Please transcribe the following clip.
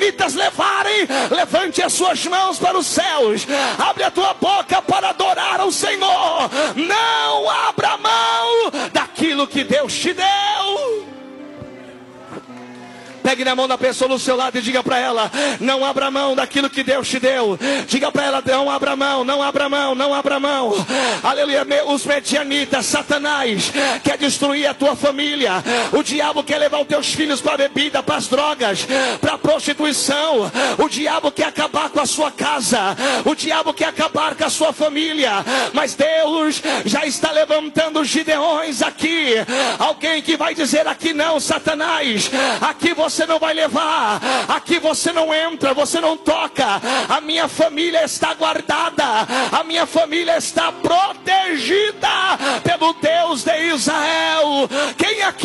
midianitas levarem, levante as suas mãos para os céus, abre a tua boca para adorar ao Senhor. Não abra mão daquilo que Deus te deu. Pegue na mão da pessoa do seu lado e diga para ela: não abra mão daquilo que Deus te deu. Diga para ela: não abra mão, não abra mão, não abra mão. Aleluia. Os medianitas, Satanás quer destruir a tua família. O diabo quer levar os teus filhos para a bebida, para as drogas, para a prostituição. O diabo quer acabar com a sua casa. O diabo quer acabar com a sua família. Mas Deus já está levantando Gideões aqui. Alguém que vai dizer: aqui não, Satanás, aqui você não vai levar, aqui você não entra, você não toca. A minha família está guardada, a minha família está protegida pelo Deus de Israel. Quem aqui